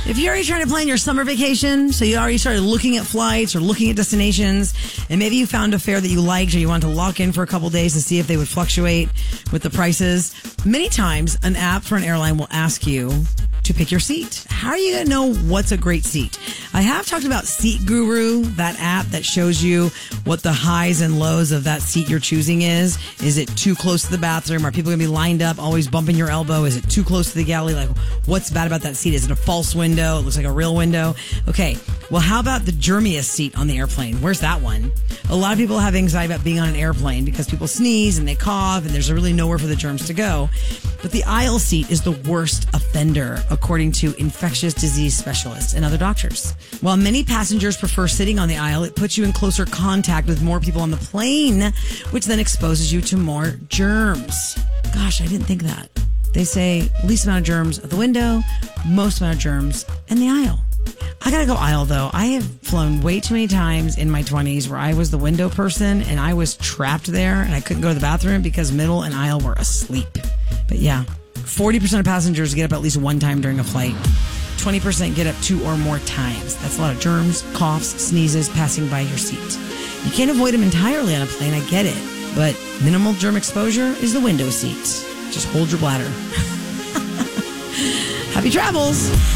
If you're already trying to plan your summer vacation, so you already started looking at flights or looking at destinations, and maybe you found a fare that you liked or you wanted to lock in for a couple days to see if they would fluctuate with the prices, many times an app for an airline will ask you to pick your seat. How are you going to know what's a great seat? I have talked about Seat Guru, that app that shows you what the highs and lows of that seat you're choosing is. Is it too close to the bathroom? Are people going to be lined up, always bumping your elbow? Is it too close to the galley? Like, what's bad about that seat? Is it a false window? It looks like a real window. Okay, well, how about the germiest seat on the airplane? Where's that one? A lot of people have anxiety about being on an airplane because people sneeze and they cough and there's really nowhere for the germs to go. But the aisle seat is the worst offender, according to infectious disease specialists and other doctors. While many passengers prefer sitting on the aisle, it puts you in closer contact with more people on the plane, which then exposes you to more germs. Gosh, I didn't think that. They say least amount of germs at the window, most amount of germs in the aisle. I gotta go aisle though. I have flown way too many times in my 20s where I was the window person and I was trapped there and I couldn't go to the bathroom because middle and aisle were asleep. But yeah, 40% of passengers get up at least one time during a flight. 20% get up 2 or more times. That's a lot of germs, coughs, sneezes passing by your seat. You can't avoid them entirely on a plane, I get it. But minimal germ exposure is the window seat. Just hold your bladder. Happy travels!